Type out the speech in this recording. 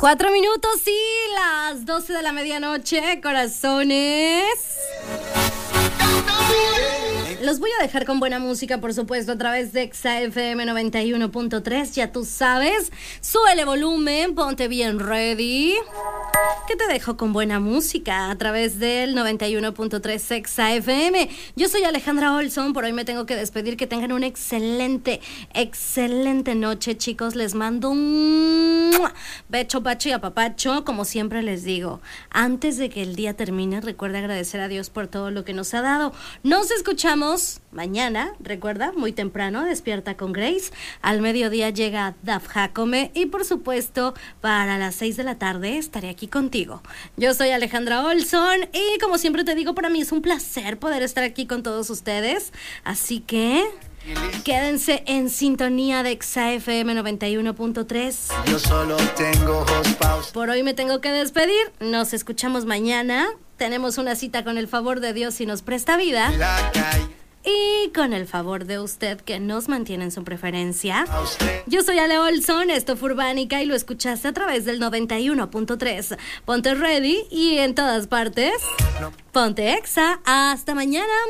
4 minutos y las 12 de la medianoche, corazones. Los voy a dejar con buena música, por supuesto, a través de XAFM 91.3. Ya tú sabes, súbele volumen, ponte bien ready. Que te dejo con buena música a través del 91.3 XAFM. Yo soy Alejandra Olson, por hoy me tengo que despedir. Que tengan una excelente noche, chicos. Les mando un becho, pacho y apapacho. Como siempre les digo, antes de que el día termine, recuerda agradecer a Dios por todo lo que nos ha dado. Nos escuchamos mañana, recuerda, muy temprano, Despierta con Grace. Al mediodía llega Daf Jacome y por supuesto para las 6 de la tarde estaré aquí contigo. Yo soy Alejandra Olson y como siempre te digo, para mí es un placer poder estar aquí con todos ustedes. Así que quédense en sintonía de XAFM 91.3. Yo solo tengo host. Por hoy me tengo que despedir. Nos escuchamos mañana. Tenemos una cita con el favor de Dios si nos presta vida. Y con el favor de usted que nos mantiene en su preferencia. Yo soy Ale Olson, esto fue Urbánica y lo escuchaste a través del 91.3. Ponte ready y en todas partes, ponte Exa. Hasta mañana.